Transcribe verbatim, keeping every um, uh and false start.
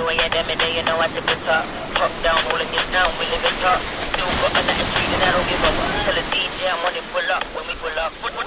when you're damn it, then you know I tip the top. Top down, rolling it down, we live it top. Do got a nothing free, and I don't give up. Tell the D J I'm on it, pull up when we pull up.